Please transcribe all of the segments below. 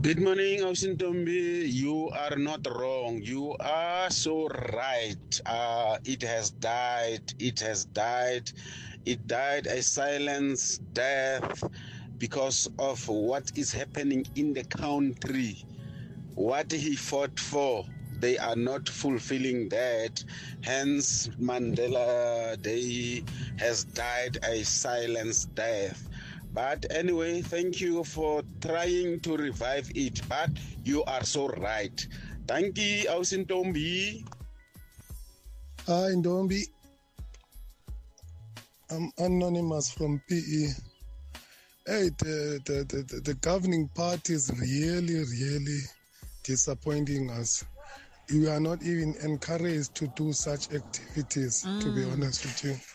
Good morning, Ausintombi. You are not wrong. You are so right. It has died. It has died. It died a silent death because of what is happening in the country. What he fought for, they are not fulfilling that. Hence, Mandela Day has died a silent death. But anyway, thank you for trying to revive it. But you are so right. Thank you, Ausintombi. Hi, Ndombi. I'm anonymous from PE. Hey, the governing party is really disappointing us. We are not even encouraged to do such activities, to be honest with you.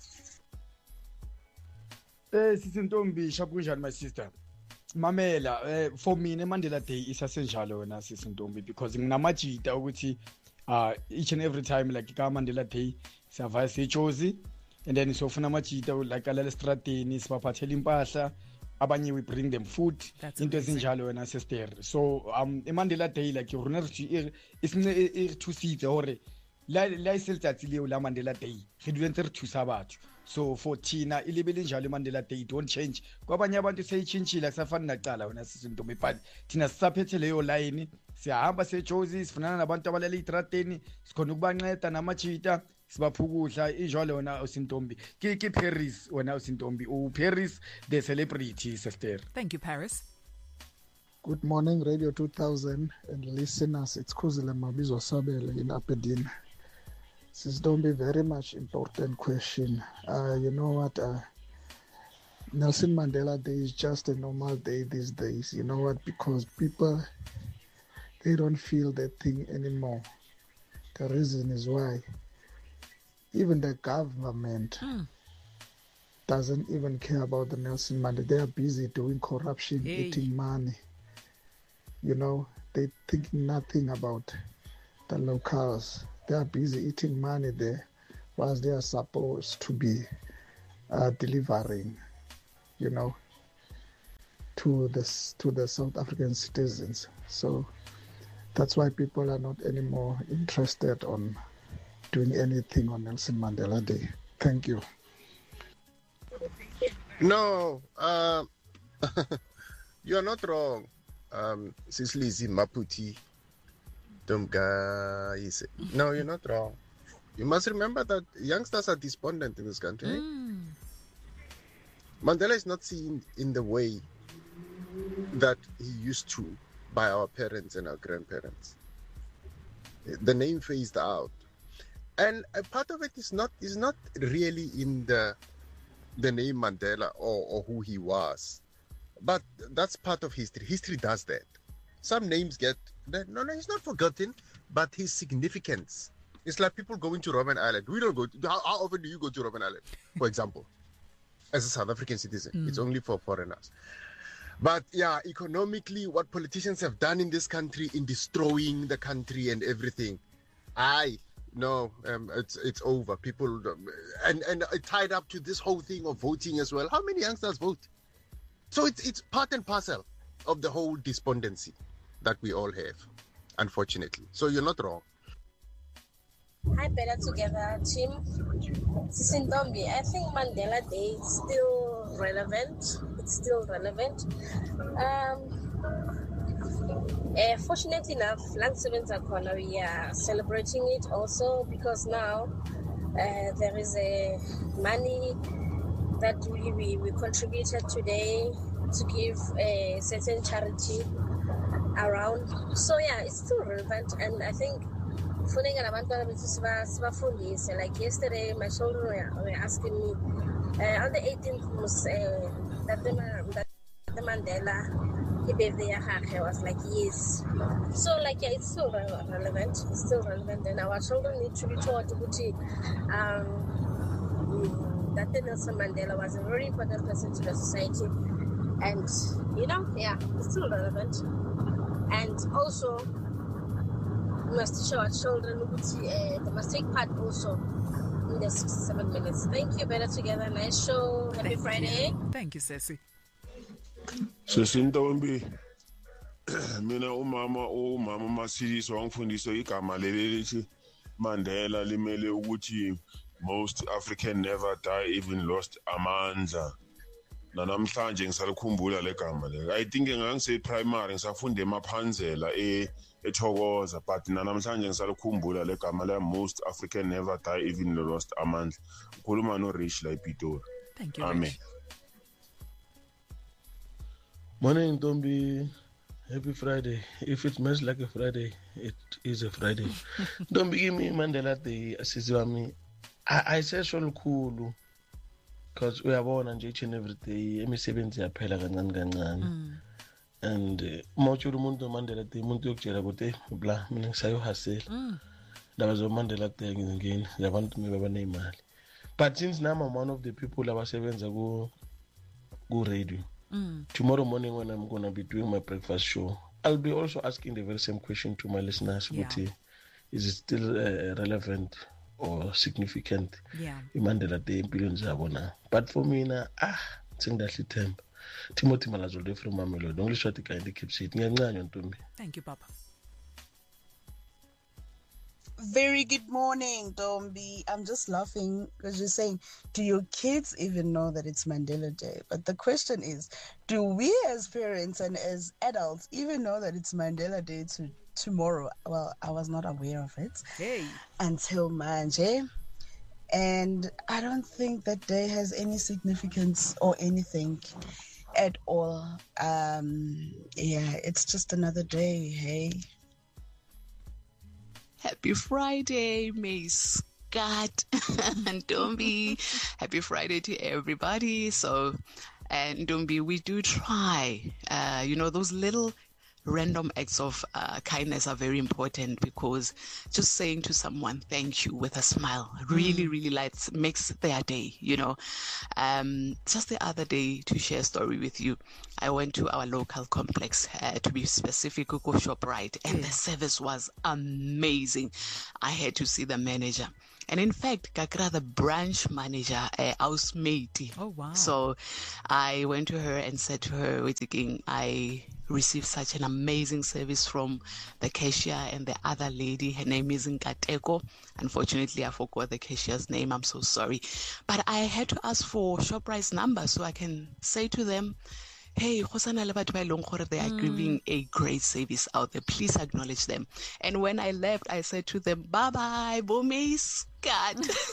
Sisintombi shakunjani my sister. Mamela, for me Mandela Day is essential wena Sisintombi because nginamajita ukuthi each and every time like ka Mandela Day siyavaya sichozi and then sofuna amajita like alala strateni sibaphathela impahla abanye we bring them food into ezinjalo wena sister. So Mandela Day like rona re thusitse hore la iseltsatsi leo la Mandela Day re dule ntse re thusa batho. So for Tina ilibele njalo Mandela Day don't change kwabanye abantu seyichinchila kusafana naqala wena Sisintombi but thina sisaphethe leyo line siyahamba sejozi sifunana nabantu abalala itrateni sikhona ukubanceda namajita sibaphukudla injalo wena Usintombi ke Paris wena Usintombi Paris the celebrity sister. Thank you, Paris. Good morning, Radio 2000 and listeners. It's Khuzile Mabizo Sabele in Aberdeen. This don't be very much important question. You know what? Nelson Mandela Day is just a normal day these days. You know what? Because people, they don't feel that thing anymore. The reason is why. Even the government doesn't even care about the Nelson Mandela. They are busy doing corruption, eating money. You know, they think nothing about the locals. They are busy eating money there, whilst they are supposed to be delivering, you know, to the South African citizens. So that's why people are not anymore interested on doing anything on Nelson Mandela Day. Thank you. No, you are not wrong. Sislizi Maputi. No, you're not wrong. You must remember that youngsters are despondent in this country. Mandela is not seen in the way that he used to by our parents and our grandparents. The name phased out. And a part of it is not really in the name Mandela or who he was. But that's part of history. History does that. Some names get that. No, he's not forgotten, but his significance. It's like people going to Robben Island. We don't go. How often do you go to Robben Island, for example, as a South African citizen? It's only for foreigners. But yeah, economically, what politicians have done in this country in destroying the country and everything, it's over. People and it tied up to this whole thing of voting as well. How many youngsters vote? So it's part and parcel of the whole despondency that we all have, unfortunately. So you're not wrong. Hi, Better Together team. Sisintombi, I think Mandela Day is still relevant. It's still relevant. Fortunately enough, Land Sevens Corner, we are celebrating it also because now there is a money that we contributed today to give a certain charity around. So yeah, it's still relevant, and I think like yesterday my children were asking me on the 18th was that the Mandela birthday. I was like, yes. So like yeah, it's still relevant. It's still relevant, and our children need to be taught that Nelson Mandela was a very important person to the society. And, it's still relevant. And also, we must show our children they must take part also in the 67 minutes. Thank you, Better Together. Nice show. Happy Friday. Thank you, Ceci. Sisintombi, mina umama Masiliso wangifundisa igama leli lithi Mandela limele ukuthi most African never die even lost amandla. Namhlanje ngisalikhumbula legama le. I think ngangise primary ngisafunda eMaphanzela eThokoza, but namhlanje ngisalikhumbula legama le most African never die even lost amandla. Ukhuluma no Rich la ePitori. Thank you. Amen. Rich. Morning, Ntombi. Happy Friday. If it smells like a Friday, it is a Friday. Ntombi, give me Mandela Day. Asizwami. I say sholukhulu because uyabona nje each and every day emisebenzi yaphela kancane and mawutshela umuntu Mandela Day umuntu uyokutshela ukuthi bla mina ngisayohasela ndaba zo Mandela Day ngizingeni yabantu mebabanemali. But since now I'm one of the people abasebenza ku radio, tomorrow morning when I'm going to be doing my breakfast show, I'll be also asking the very same question to my listeners. Yeah. Is it still relevant or significant? Yeah. Mandela Day billions abona. But for me now, sengidahle ithemba. Timothy Malazolde from Mamelodi. Only shot kind keeps it. Thank you, Papa. Very good morning, Dombi. I'm just laughing because you're saying, do your kids even know that it's Mandela Day? But the question is, do we as parents and as adults even know that it's Mandela Day tomorrow? Well, I was not aware of it until Manje. And I don't think that day has any significance or anything at all. It's just another day, hey? Happy Friday, Miss Scott and Dombi. Happy Friday to everybody. So, and Dombi, we do try. Those little random acts of kindness are very important, because just saying to someone thank you with a smile really makes their day. Just the other day, to share a story with you, I went to our local complex, to be specific, Kuko ShopRite, and the service was amazing. I had to see the manager. And in fact, Kakra, the branch manager, housemate. Oh, wow. So I went to her and said to her, I received such an amazing service from the cashier and the other lady. Her name is Nkateko. Unfortunately, I forgot the cashier's name. I'm so sorry. But I had to ask for ShopRite's number so I can say to them, hey, they are giving a great service out there. Please acknowledge them. And when I left, I said to them, bye-bye, Bomis, God.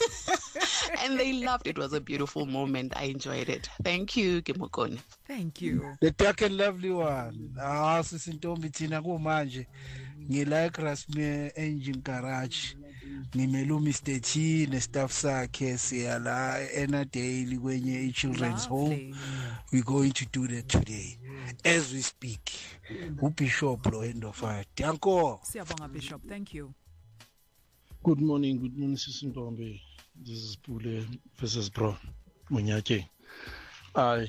And they laughed. It was a beautiful moment. I enjoyed it. Thank you, Kimokoni. Thank you. The dark and lovely one. Sisintombi thina kumanje. Ngilike Rasmi Engine Garage. Ngimelu Mr. T nestaff sakhe siyala ena daily kwenye children's home. We're going to do that today as we speak. Bishop lo end of it. Danko. Siyabonga Bishop. Thank you. Good morning, Sisintombi. This is Pule versus Bro Munyake. I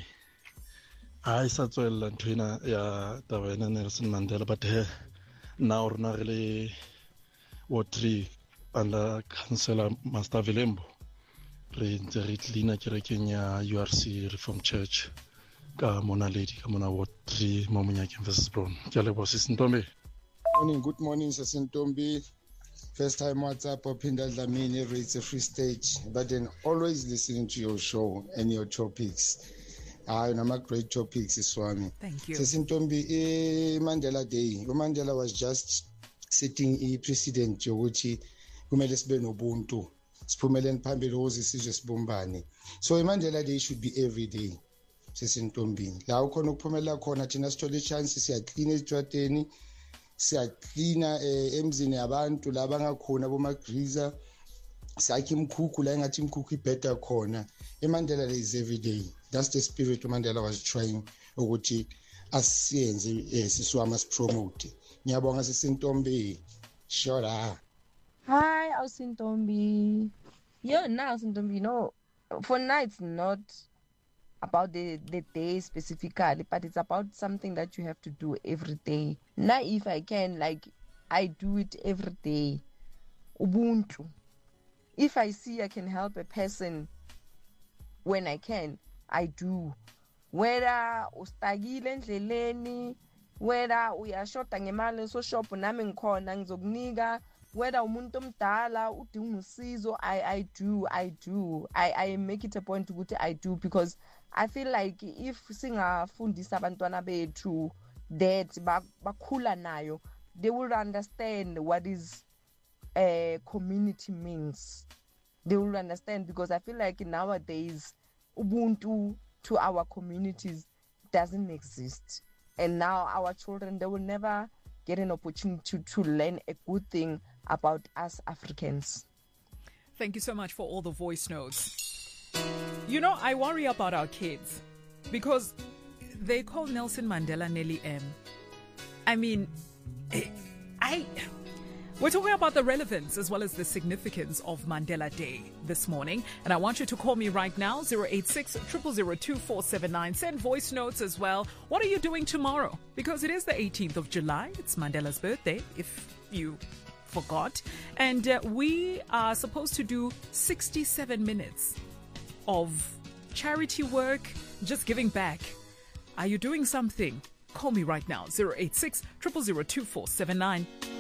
satswela nthwena ya taba ena Nelson Mandela, but now rena really Ward 3 under Councillor Master Vilembo re ntse re tlina kerekeng ya URC Reform Church ka mona lady ka mona Ward 3 mo Munyake versus Bro. Ke a leboha Sisintombi. Good morning Sisintombi. First time WhatsApp Opinda Dlamini, it's a free stage, but then always listening to your show and your topics. I'm great topics, Swami. Thank you. Sisintombi, Mandela Day. Mandela was just sitting a president, Yoguchi, kumele sibe nobuntu. Siphumeleni phambili ukuze sizwe sibumbane. So Mandela Day should be every day. Sisintombi. La ukhona ukuphumelela khona thina sithole chance siyaclean ezitrateni. Siyaklina emzini yabantu labangakhona bomagriza, sakhe imkhukhu la engathi imkhukhu ibheda khona. Mandela Day is every day. That's the spirit Mandela was trying ukuthi asiyenze siswama sipromote. Ngiyabonga Sisintombi. Sure. Hi, Ausintombi. Now Ausintombi, for now it's not about the day specifically, but it's about something that you have to do every day. Now, if I can, I do it every day. Ubuntu. If I see I can help a person when I can, I do. Whether ustagile endleleni, whether uyashoda ngemali so shop nami ngikhona ngizokunika, whether umuntu omdala udinga usizo, I make it a point ukuthi I do, because I feel like if singafundisa abantwana bethu that bakhula nayo, they will understand what is community means. They will understand, because I feel like nowadays Ubuntu to our communities doesn't exist, and now our children, they will never get an opportunity to learn a good thing about us Africans. Thank you so much for all the voice notes. You know, I worry about our kids because they call Nelson Mandela Nelly M. I mean, we're talking about the relevance as well as the significance of Mandela Day this morning. And I want you to call me right now, 086-000-2479. Send voice notes as well. What are you doing tomorrow? Because it is the 18th of July. It's Mandela's birthday, if you forgot. And we are supposed to do 67 minutes of charity work, just giving back. Are you doing something? Call me right now, 086-000-2479.